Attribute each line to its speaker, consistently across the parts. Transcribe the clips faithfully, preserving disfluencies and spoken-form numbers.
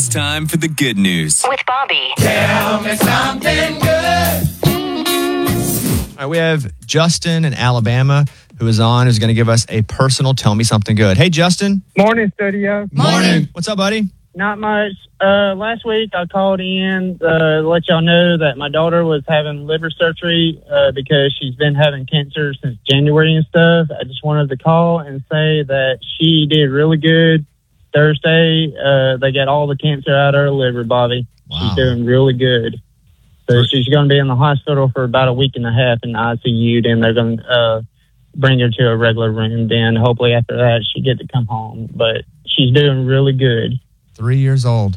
Speaker 1: time for the good news.
Speaker 2: With Bobby.
Speaker 3: Tell me something good.
Speaker 4: All right, we have Justin in Alabama who is on, who's going to give us a personal Tell Me Something Good. Hey, Justin.
Speaker 5: Morning, studio.
Speaker 4: Morning. What's up, buddy?
Speaker 5: Not much. Uh, last week I called in uh, to let y'all know that my daughter was having liver surgery uh, because she's been having cancer since January and stuff. I just wanted to call and say that she did really good. Thursday, uh, they got all the cancer out of her liver, Bobby.
Speaker 4: Wow.
Speaker 5: She's doing really good. So she's going to be in the hospital for about a week and a half in the I C U. Then they're going to uh, bring her to a regular room. Then hopefully after that she get to come home. But she's doing really good.
Speaker 4: Three years old.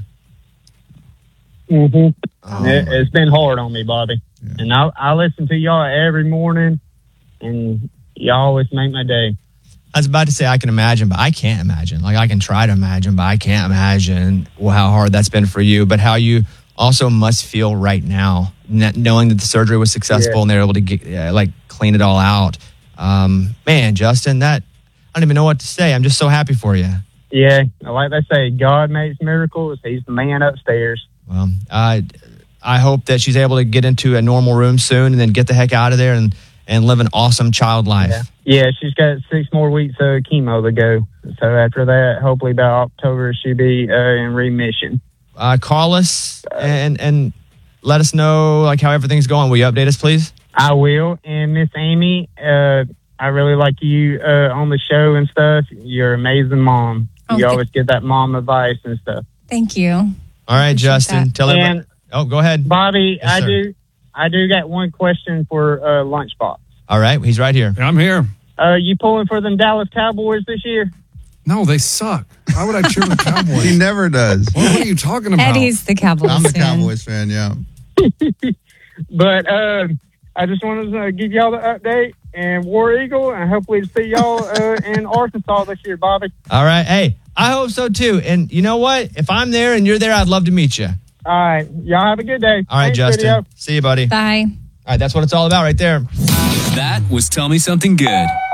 Speaker 5: Mm-hmm.
Speaker 4: Oh,
Speaker 5: it, it's been hard on me, Bobby.
Speaker 4: Yeah.
Speaker 5: And I, I listen to y'all every morning, and y'all always make my day.
Speaker 4: I was about to say I can imagine, but I can't imagine. Like, I can try to imagine, but I can't imagine how hard that's been for you, but how you also must feel right now, knowing that the surgery was successful. Yeah. And they're able to get, uh, like clean it all out. Um, man, Justin, that I don't even know what to say. I'm just so happy for you.
Speaker 5: Yeah, like they say, God makes miracles. He's the man upstairs.
Speaker 4: Well, uh, I hope that she's able to get into a normal room soon and then get the heck out of there and, and live an awesome child life.
Speaker 5: Yeah. yeah, she's got six more weeks of chemo to go. So after that, hopefully by October, she'll be uh, in remission.
Speaker 4: Uh, call us and and let us know like how everything's going. Will you update us, please?
Speaker 5: I will. And Miss Amy, uh, I really like you uh, on the show and stuff. You're an amazing mom.
Speaker 6: Oh,
Speaker 5: you
Speaker 6: th-
Speaker 5: always get that mom advice and stuff.
Speaker 6: Thank you.
Speaker 4: All right,
Speaker 6: Appreciate
Speaker 4: Justin.
Speaker 6: that.
Speaker 4: Tell
Speaker 5: And
Speaker 4: everybody. Oh, go ahead.
Speaker 5: Bobby,
Speaker 4: Yes,
Speaker 5: I
Speaker 4: sir.
Speaker 5: do I do got one question for uh, Lunchbox.
Speaker 4: All right, he's right here.
Speaker 7: I'm here.
Speaker 5: Uh, you pulling for them Dallas Cowboys this year?
Speaker 7: No, they suck. Why would I cheer for the Cowboys?
Speaker 8: He never does.
Speaker 7: What are you talking about?
Speaker 6: Eddie's the Cowboys
Speaker 8: I'm a
Speaker 6: fan.
Speaker 8: Cowboys fan, yeah.
Speaker 5: But uh, I just wanted to give y'all the update and War Eagle, and hopefully see y'all uh, in Arkansas this year, Bobby.
Speaker 4: All right. Hey, I hope so too. And you know what? If I'm there and you're there, I'd love to meet you.
Speaker 5: All right. Y'all have a good day.
Speaker 4: All right,
Speaker 5: Thanks,
Speaker 4: Justin.
Speaker 5: video.
Speaker 4: See you, buddy.
Speaker 6: Bye.
Speaker 4: All right, that's what it's all about right there.
Speaker 1: That was Tell Me Something Good.